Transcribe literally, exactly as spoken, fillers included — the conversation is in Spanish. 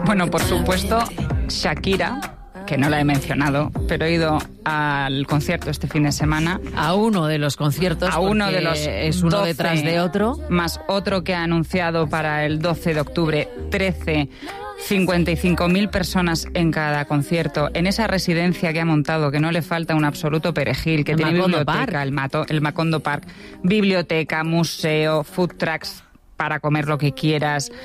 Bueno, por supuesto, Shakira, que no la he mencionado, pero he ido al concierto este fin de semana. A uno de los conciertos, a uno de los es uno doce, detrás de otro. Más otro que ha anunciado para el doce de octubre, trece, cincuenta y cinco mil personas en cada concierto, en esa residencia que ha montado, que no le falta un absoluto perejil, que el tiene Macondo biblioteca, Park. el, Mato, el Macondo Park, biblioteca, museo, food trucks, para comer lo que quieras,